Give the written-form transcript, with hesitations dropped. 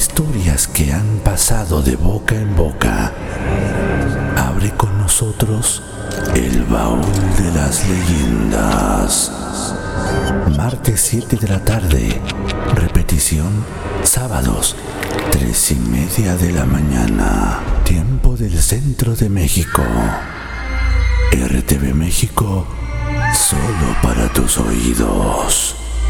historias que han pasado de boca en boca. Abre con nosotros el baúl de las leyendas. Martes 7 de la tarde, repetición sábados 3:30 de la mañana, tiempo del centro de México. RTV México, solo para tus oídos.